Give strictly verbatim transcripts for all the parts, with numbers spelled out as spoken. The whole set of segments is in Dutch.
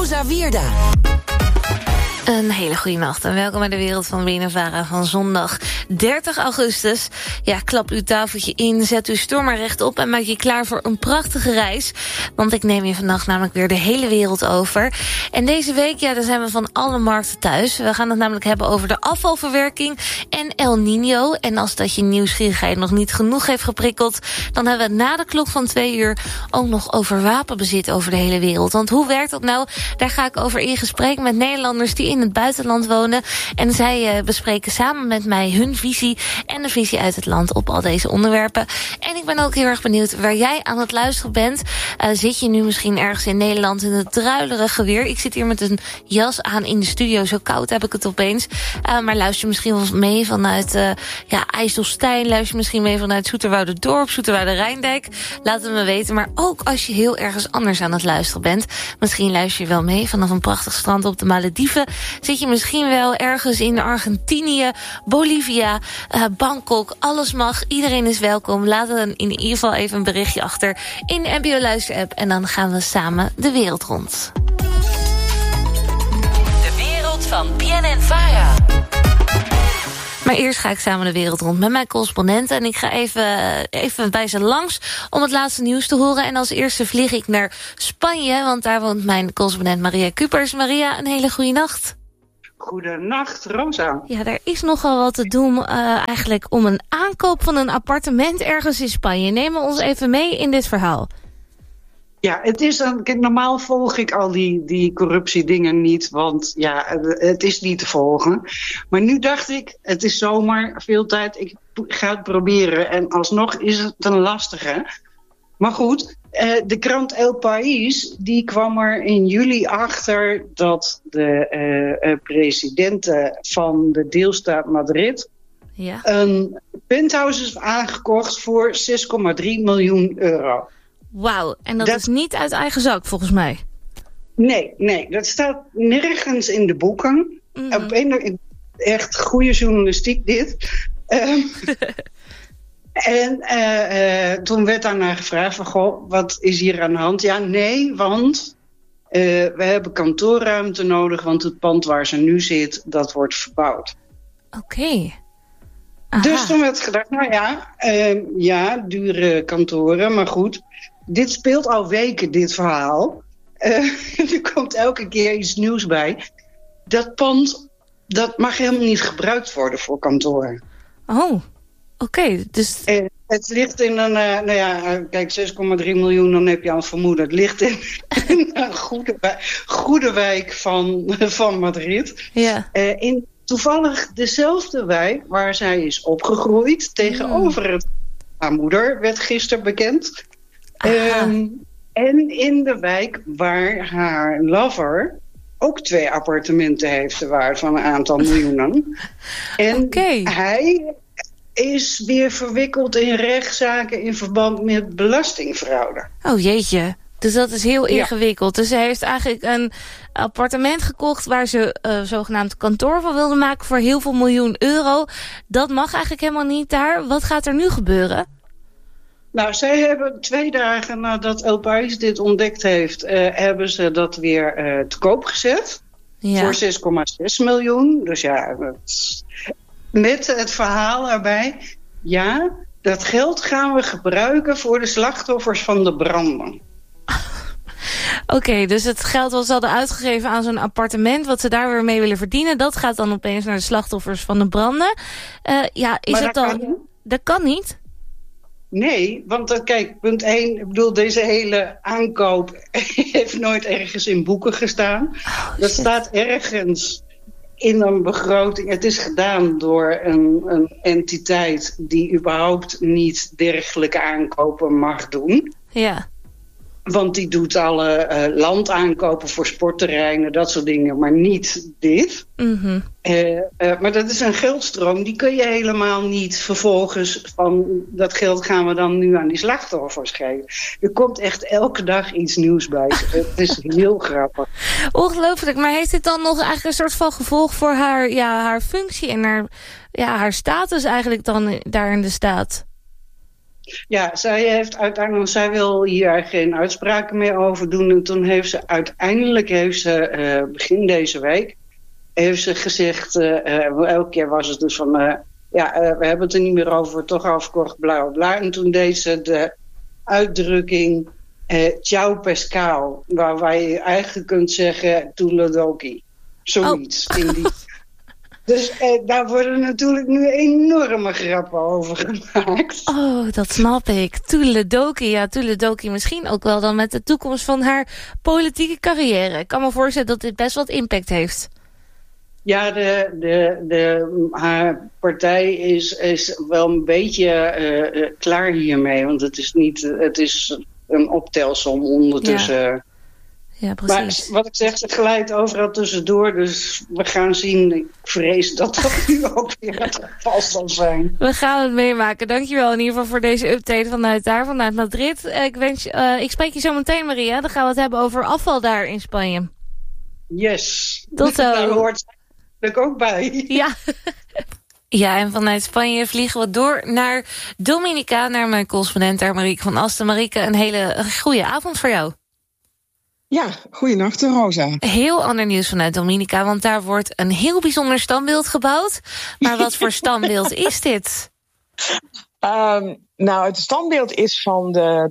Rosa Wierda. Een hele goede nacht en welkom bij de wereld van B N N Vara van zondag dertig augustus. Ja, klap uw tafeltje in, zet uw stoel maar rechtop en maak je klaar voor een prachtige reis. Want ik neem je vannacht namelijk weer de hele wereld over. En deze week, ja, daar zijn we van alle markten thuis. We gaan het namelijk hebben over de afvalverwerking en El Niño. En als dat je nieuwsgierigheid nog niet genoeg heeft geprikkeld, dan hebben we na de klok van twee uur ook nog over wapenbezit over de hele wereld. Want hoe werkt dat nou? Daar ga ik over in gesprek met Nederlanders die in het buitenland wonen. En zij uh, bespreken samen met mij hun visie en de visie uit het land op al deze onderwerpen. En ik ben ook heel erg benieuwd waar jij aan het luisteren bent. Uh, zit je nu misschien ergens in Nederland in het druilerige weer? Ik zit hier met een jas aan in de studio. Zo koud heb ik het opeens. Uh, maar luister je misschien wel mee vanuit uh, ja, IJsselstein. Luister je misschien mee vanuit Zoeterwoude-Dorp, Zoeterwoude-Rijndijk. Laat het me weten. Maar ook als je heel ergens anders aan het luisteren bent. Misschien luister je wel mee vanaf een prachtig strand op de Malediven. Zit je misschien wel ergens in Argentinië, Bolivia, uh, Bangkok. Alles mag, iedereen is welkom. Laat dan in ieder geval even een berichtje achter in de N B O Luister-app. En dan gaan we samen de wereld rond. De wereld van B N N Vara. Maar eerst ga ik samen de wereld rond met mijn correspondenten. En ik ga even, even bij ze langs om het laatste nieuws te horen. En als eerste vlieg ik naar Spanje, want daar woont mijn correspondent Maria Kupers. Maria, een hele goede nacht. Goedenacht, Rosa. Ja, er is nogal wat te doen uh, eigenlijk om een aankoop van een appartement ergens in Spanje. Neem ons even mee in dit verhaal. Ja, het is dan, kijk, normaal volg ik al die, die corruptiedingen niet, want ja, het is niet te volgen. Maar nu dacht ik, het is zomaar veel tijd, ik ga het proberen. En alsnog is het een lastige. Maar goed, eh, de krant El País, die kwam er in juli achter dat de eh, president van de deelstaat Madrid ja. een penthouse is aangekocht voor zes komma drie miljoen euro. Wauw, en dat, dat is niet uit eigen zak volgens mij. Nee, nee, dat staat nergens in de boeken. Mm-hmm. Op een, echt goede journalistiek dit. Um, en uh, uh, toen werd daarna gevraagd van, goh, wat is hier aan de hand? Ja, nee, want uh, we hebben kantoorruimte nodig, want het pand waar ze nu zit, dat wordt verbouwd. Oké. Okay. Dus toen werd gedacht, nou ja, uh, ja, dure kantoren, maar goed. Dit speelt al weken, dit verhaal. Uh, er komt elke keer iets nieuws bij. Dat pand, dat mag helemaal niet gebruikt worden voor kantoren. Oh, oké. Okay, dus... Uh, het ligt in een, uh, nou ja, uh, kijk, zes komma drie miljoen, dan heb je al een vermoeden. Het ligt in, in een goede, goede wijk van, van Madrid. Ja. Uh, in toevallig dezelfde wijk waar zij is opgegroeid. Tegenover mm. het, haar moeder werd gisteren bekend. Um, en in de wijk waar haar lover ook twee appartementen heeft te waarde van een aantal miljoenen. En okay. hij is weer verwikkeld in rechtszaken in verband met belastingfraude. Oh jeetje, dus dat is heel ingewikkeld. Ja. Dus ze heeft eigenlijk een appartement gekocht waar ze uh, zogenaamd kantoor van wilde maken voor heel veel miljoen euro. Dat mag eigenlijk helemaal niet daar. Wat gaat er nu gebeuren? Nou, zij hebben twee dagen nadat El País dit ontdekt heeft, uh, hebben ze dat weer uh, te koop gezet. Ja. Voor zes komma zes miljoen. Dus ja, met het verhaal erbij. Ja, dat geld gaan we gebruiken voor de slachtoffers van de branden. Oké, okay, dus het geld wat ze hadden uitgegeven aan zo'n appartement, wat ze daar weer mee willen verdienen, dat gaat dan opeens naar de slachtoffers van de branden. Uh, ja, is maar het dat dan... Kan dat kan niet? Nee, want dat, kijk, punt één, ik bedoel, deze hele aankoop heeft nooit ergens in boeken gestaan. Oh, dat staat ergens in een begroting. Het is gedaan door een, een entiteit die überhaupt niet dergelijke aankopen mag doen. Ja. Want die doet alle uh, landaankopen voor sportterreinen, dat soort dingen, maar niet dit. Mm-hmm. Uh, uh, maar dat is een geldstroom, die kun je helemaal niet vervolgens van dat geld gaan we dan nu aan die slachtoffers geven. Er komt echt elke dag iets nieuws bij. Het is heel grappig. Ongelooflijk, maar heeft dit dan nog eigenlijk een soort van gevolg voor haar, ja, haar functie en haar, ja, haar status eigenlijk dan daar in de staat? Ja, zij heeft uiteindelijk, zij wil hier geen uitspraken meer over doen. En toen heeft ze uiteindelijk, heeft ze, uh, begin deze week, heeft ze gezegd, uh, uh, elke keer was het dus van, uh, ja, uh, we hebben het er niet meer over, toch afgekocht, bla bla bla. En toen deed ze de uitdrukking, uh, ciao Pascal, waarbij je eigenlijk kunt zeggen, toeledoki. Zoiets, oh. in die... Dus eh, daar worden natuurlijk nu enorme grappen over gemaakt. Oh, dat snap ik. Toeledoki, ja, Toeledoki misschien ook wel dan met de toekomst van haar politieke carrière. Ik kan me voorstellen dat dit best wat impact heeft. Ja, de, de, de, haar partij is, is wel een beetje uh, uh, klaar hiermee. Want het is, niet, het is een optelsom ondertussen... Ja. Ja, precies. Maar wat ik zeg, ze glijdt overal tussendoor. Dus we gaan zien. Ik vrees dat dat nu ook weer het geval zal zijn. We gaan het meemaken. Dankjewel in ieder geval voor deze update vanuit daar, vanuit Madrid. Ik, wens, uh, ik spreek je zo meteen, Maria. Dan gaan we het hebben over afval daar in Spanje. Yes. Tot zo. Daar hoort ik ook bij. Ja. Ja, en vanuit Spanje vliegen we door naar Dominica, naar mijn correspondent daar, Marieke van Asten. Marieke, een hele goede avond voor jou. Ja, goeienacht, Rosa. Heel ander nieuws vanuit Dominica, want daar wordt een heel bijzonder standbeeld gebouwd. Maar wat voor standbeeld is dit? Um, nou, het standbeeld is van de...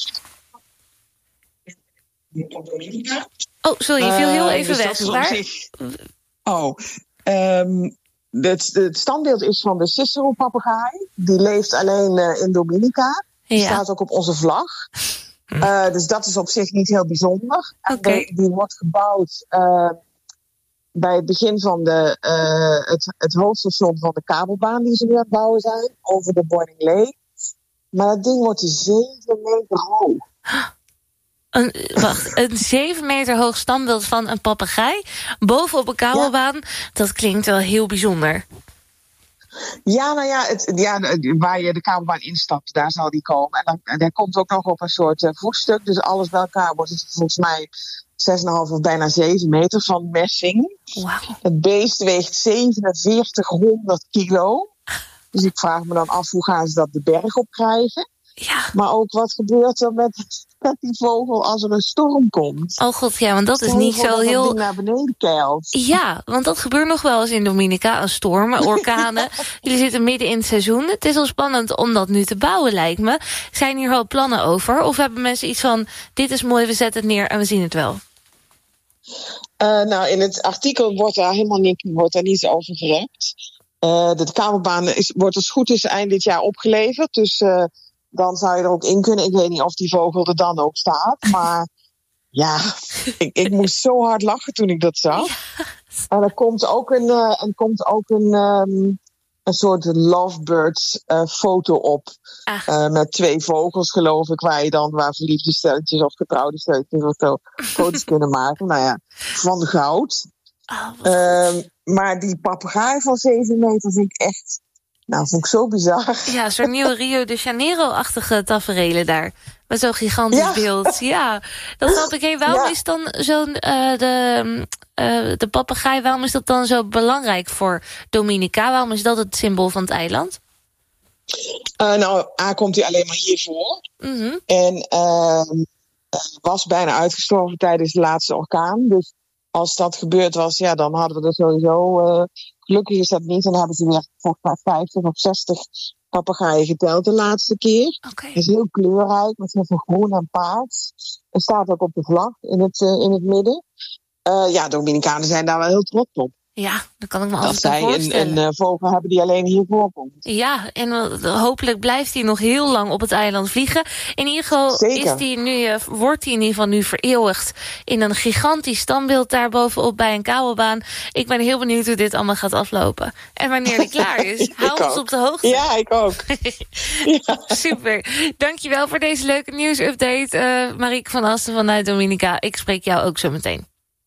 de... Oh, sorry, je viel heel even uh, dus weg. Waar? Zich... Oh, um, het, het standbeeld is van de Cicero-papegaai. Die leeft alleen uh, in Dominica. Die ja. staat ook op onze vlag. Uh, dus dat is op zich niet heel bijzonder. Okay. Die, die wordt gebouwd uh, bij het begin van de, uh, het, het hoofdstation van de kabelbaan die ze nu aan het bouwen zijn, over de Borning-Lee. Maar dat ding wordt zeven meter hoog. Een, wacht, een zeven meter hoog standbeeld van een papegaai bovenop een kabelbaan. Ja. Dat klinkt wel heel bijzonder. Ja, nou ja, het, ja, waar je de kabelbaan instapt, daar zal die komen. En dan, en daar komt ook nog op een soort uh, voetstuk. Dus alles bij elkaar wordt het volgens mij zes komma vijf of bijna zeven meter van messing. Wow. Het beest weegt zevenenveertighonderd kilo. Dus ik vraag me dan af, hoe gaan ze dat de berg op krijgen? Ja. Maar ook, wat gebeurt er met, met die vogel als er een storm komt? Oh god, ja, want dat is niet zo heel... Dat naar beneden keilt. Ja, want dat gebeurt nog wel eens in Dominica. Een storm, orkanen. Ja. Jullie zitten midden in het seizoen. Het is al spannend om dat nu te bouwen, lijkt me. Zijn hier al plannen over? Of hebben mensen iets van, dit is mooi, we zetten het neer en we zien het wel? Uh, nou, in het artikel wordt daar helemaal niks, wordt daar niets over gerept. Uh, de kabelbaan is, wordt als het goed is eind dit jaar opgeleverd. Dus... Uh, dan zou je er ook in kunnen. Ik weet niet of die vogel er dan ook staat. Maar ja, ik, ik moest zo hard lachen toen ik dat zag. Ja. En er komt ook een, uh, er komt ook een, um, een soort lovebirds uh, foto op. Uh, met twee vogels, geloof ik, waar je dan waar verliefde stelletjes of getrouwde stelletjes of zo foto's kunnen maken. Nou ja, van goud. Oh, uh, maar die papegaai van zeven meter vind ik echt... Nou, vond ik zo bizar. Ja, zo'n nieuwe Rio de Janeiro-achtige taferelen daar. Met zo'n gigantisch ja. beeld. Ja, dat snap ik. Hey, waarom ja. is dan zo'n uh, de, uh, de papegaai, waarom is dat dan zo belangrijk voor Dominica? Waarom is dat het symbool van het eiland? Uh, nou, A komt hij alleen maar hiervoor. Mm-hmm. En uh, was bijna uitgestorven tijdens de laatste orkaan. Dus als dat gebeurd was, ja, dan hadden we er sowieso... Uh, Gelukkig is dat niet. En dan hebben ze weer vijftig of zestig papegaaien geteld de laatste keer. Okay. Het is heel kleurrijk, met heel veel groen en paars. Het staat ook op de vlag in het, uh, in het midden. Uh, ja, Dominicanen zijn daar wel heel trots op. Ja, dat kan ik me dat altijd zij voorstellen. Een, een uh, vogel hebben die alleen hier voorkomt. Ja, en uh, hopelijk blijft hij nog heel lang op het eiland vliegen. In ieder geval is die nu, uh, wordt hij in ieder geval nu vereeuwigd in een gigantisch standbeeld daar bovenop bij een kabelbaan. Ik ben heel benieuwd hoe dit allemaal gaat aflopen. En wanneer die klaar is, hou ons op de hoogte. Ja, ik ook. Ja. Super. Dankjewel voor deze leuke nieuwsupdate. Uh, Marieke van Asten vanuit Dominica. Ik spreek jou ook zo meteen.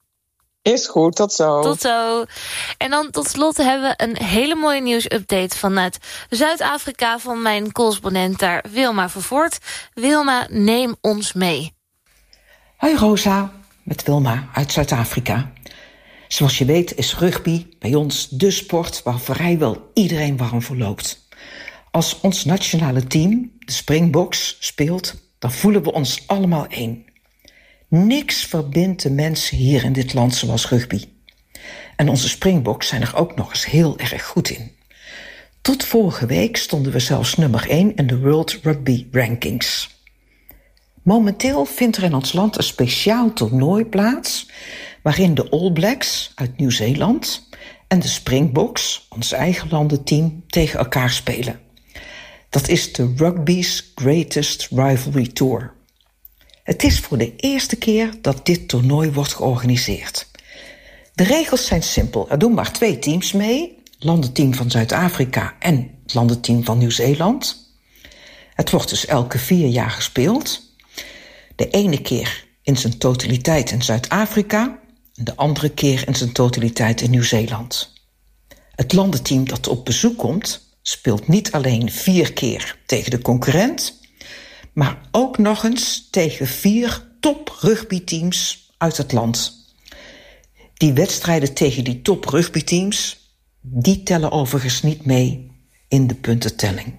Is goed, tot zo. Tot zo. En dan tot slot hebben we een hele mooie nieuwsupdate vanuit Zuid-Afrika van mijn correspondent daar, Wilma Vervoort. Wilma, neem ons mee. Hoi Rosa, met Wilma uit Zuid-Afrika. Zoals je weet is rugby bij ons de sport waar vrijwel iedereen warm voor loopt. Als ons nationale team, de Springboks, speelt, dan voelen we ons allemaal één. Niks verbindt de mensen hier in dit land zoals rugby. En onze Springboks zijn er ook nog eens heel erg goed in. Tot vorige week stonden we zelfs nummer één in de World Rugby Rankings. Momenteel vindt er in ons land een speciaal toernooi plaats, waarin de All Blacks uit Nieuw-Zeeland en de Springboks, ons eigen landenteam, tegen elkaar spelen. Dat is de Rugby's Greatest Rivalry Tour. Het is voor de eerste keer dat dit toernooi wordt georganiseerd. De regels zijn simpel. Er doen maar twee teams mee. Het landenteam van Zuid-Afrika en het landenteam van Nieuw-Zeeland. Het wordt dus elke vier jaar gespeeld. De ene keer in zijn totaliteit in Zuid-Afrika en de andere keer in zijn totaliteit in Nieuw-Zeeland. Het landenteam dat op bezoek komt speelt niet alleen vier keer tegen de concurrent, maar ook nog eens tegen vier top rugbyteams uit het land. Die wedstrijden tegen die top rugbyteams, die tellen overigens niet mee in de puntentelling.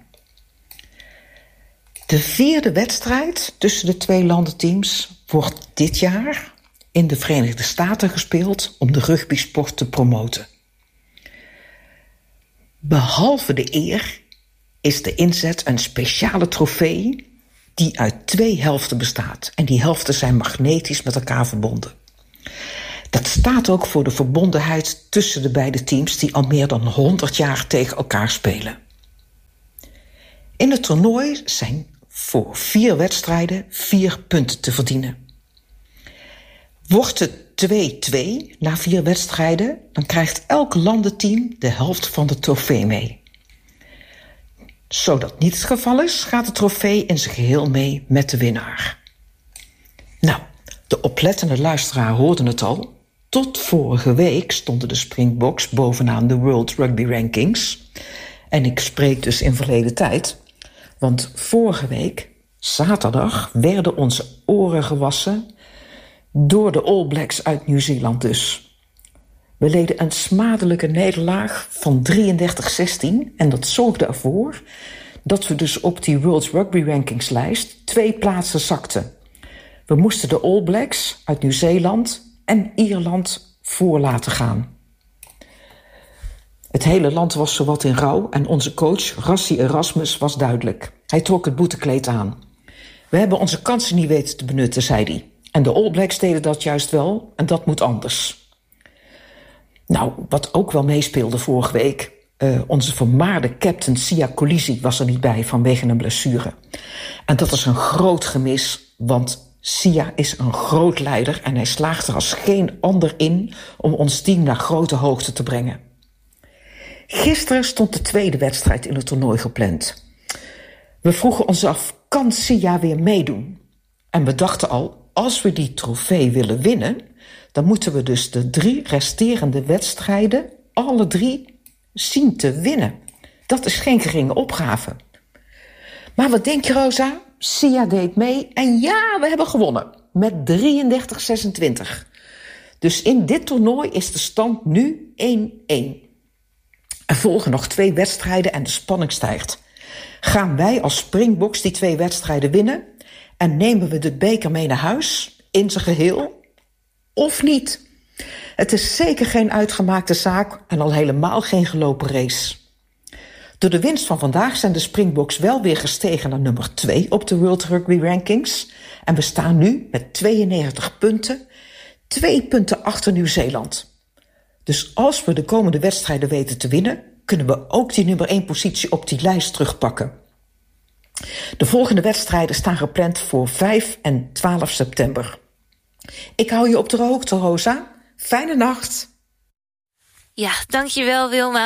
De vierde wedstrijd tussen de twee landenteams wordt dit jaar in de Verenigde Staten gespeeld om de rugbysport te promoten. Behalve de eer is de inzet een speciale trofee die uit twee helften bestaat. En die helften zijn magnetisch met elkaar verbonden. Dat staat ook voor de verbondenheid tussen de beide teams die al meer dan honderd jaar tegen elkaar spelen. In het toernooi zijn voor vier wedstrijden vier punten te verdienen. Wordt het twee-twee na vier wedstrijden, dan krijgt elk landenteam de helft van de trofee mee. Zo dat niet het geval is, gaat de trofee in zijn geheel mee met de winnaar. Nou, de oplettende luisteraar hoorde het al. Tot vorige week stonden de Springboks bovenaan de World Rugby Rankings. En ik spreek dus in verleden tijd. Want vorige week, zaterdag, werden onze oren gewassen door de All Blacks uit Nieuw-Zeeland dus. We leden een smadelijke nederlaag van drieëndertig zestien en dat zorgde ervoor dat we dus op die World Rugby Rankingslijst twee plaatsen zakten. We moesten de All Blacks uit Nieuw-Zeeland en Ierland voor laten gaan. Het hele land was zowat in rouw en onze coach, Rassie Erasmus, was duidelijk. Hij trok het boetekleed aan. We hebben onze kansen niet weten te benutten, zei hij. En de All Blacks deden dat juist wel en dat moet anders. Nou, wat ook wel meespeelde vorige week, uh, onze vermaarde captain Siya Kolisi was er niet bij vanwege een blessure. En dat is een groot gemis, want Siya is een groot leider en hij slaagt er als geen ander in om ons team naar grote hoogte te brengen. Gisteren stond de tweede wedstrijd in het toernooi gepland. We vroegen ons af, kan Siya weer meedoen? En we dachten al, als we die trofee willen winnen, dan moeten we dus de drie resterende wedstrijden alle drie zien te winnen. Dat is geen geringe opgave. Maar wat denk je, Rosa? Siya deed mee en ja, we hebben gewonnen. Met drieëndertig zesentwintig. Dus in dit toernooi is de stand nu één-één. Er volgen nog twee wedstrijden en de spanning stijgt. Gaan wij als Springboks die twee wedstrijden winnen en nemen we de beker mee naar huis in zijn geheel? Of niet? Het is zeker geen uitgemaakte zaak en al helemaal geen gelopen race. Door de winst van vandaag zijn de Springboks wel weer gestegen naar nummer twee op de World Rugby Rankings. En we staan nu met tweeënnegentig punten, twee punten achter Nieuw-Zeeland. Dus als we de komende wedstrijden weten te winnen, kunnen we ook die nummer één positie op die lijst terugpakken. De volgende wedstrijden staan gepland voor vijf en twaalf september. Ik hou je op de hoogte, Rosa. Fijne nacht. Ja, dankjewel, Wilma.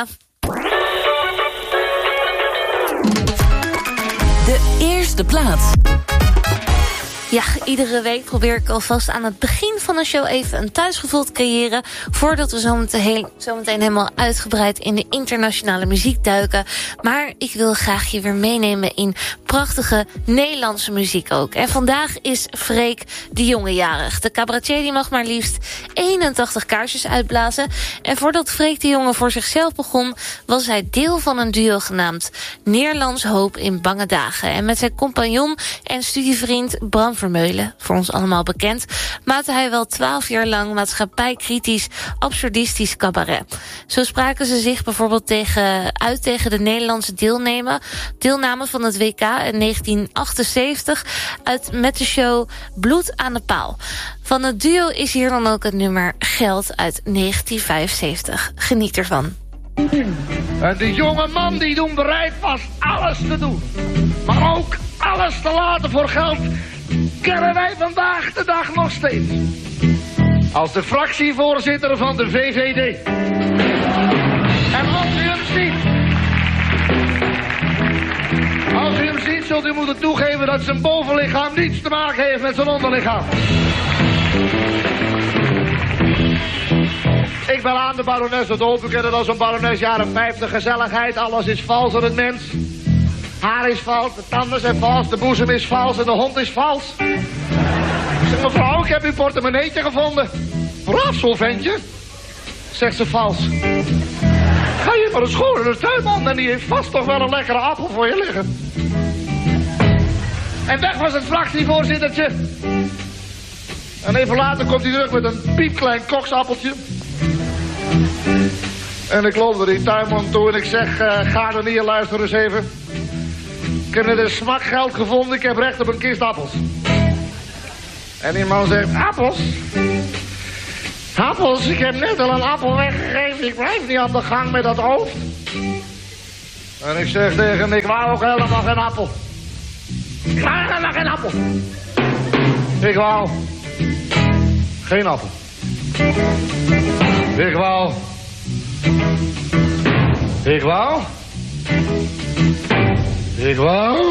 De eerste plaats. Ja, iedere week probeer ik alvast aan het begin van de show even een thuisgevoel te creëren, voordat we zometeen, zometeen helemaal uitgebreid in de internationale muziek duiken. Maar ik wil graag je weer meenemen in prachtige Nederlandse muziek ook. En vandaag is Freek de Jonge jarig. De cabaretier die mag maar liefst eenentachtig kaarsjes uitblazen. En voordat Freek de Jonge voor zichzelf begon, was hij deel van een duo genaamd Neerlands Hoop in Bange Dagen. En met zijn compagnon en studievriend Bram Vermeulen, voor ons allemaal bekend, maakte hij wel twaalf jaar lang maatschappijkritisch, absurdistisch cabaret. Zo spraken ze zich bijvoorbeeld tegen, uit tegen de Nederlandse deelname, deelname van het W K in negentien achtenzeventig uit met de show Bloed aan de Paal. Van het duo is hier dan ook het nummer Geld uit negentien vijfenzeventig. Geniet ervan. En die jonge man die toen bereid was alles te doen, maar ook alles te laten voor geld, kennen wij vandaag de dag nog steeds als de fractievoorzitter van de V V D. En als u hem ziet, als u hem ziet, zult u moeten toegeven dat zijn bovenlichaam niets te maken heeft met zijn onderlichaam. Ik ben aan de barones het open kennen als een barones jaren vijftig. Gezelligheid, alles is vals aan het mens. Haar is vals, de tanden zijn vals, de boezem is vals en de hond is vals. Ik zeg, mevrouw, ik heb uw portemonneetje gevonden. Braaf zo'n ventje. Zegt ze vals. Ga je maar een school in de tuinman en die heeft vast toch wel een lekkere appel voor je liggen. En weg was het fractievoorzittertje. En even later komt hij terug met een piepklein koksappeltje. En ik loop naar die tuinman toe en ik zeg, uh, ga er niet, luister eens even. Ik heb net een smak geld gevonden, ik heb recht op een kist appels. En die man zegt, appels? Appels, ik heb net al een appel weggegeven, ik blijf niet aan de gang met dat hoofd. En ik zeg tegen hem, ik wou ook helemaal geen appel. Ik wou helemaal geen appel. Ik wou geen appel. Ik wou... Ik wou... Ik wou...